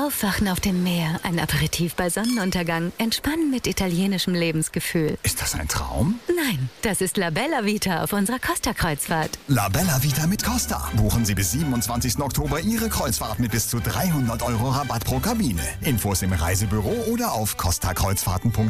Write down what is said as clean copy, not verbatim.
Aufwachen auf dem Meer, ein Aperitif bei Sonnenuntergang, Entspannen mit italienischem Lebensgefühl. Ist das ein Traum? Nein, das ist La Bella Vita auf unserer Costa-Kreuzfahrt. La Bella Vita mit Costa. Buchen Sie bis 27. Oktober Ihre Kreuzfahrt mit bis zu 300 € Rabatt pro Kabine. Infos im Reisebüro oder auf costakreuzfahrten.de.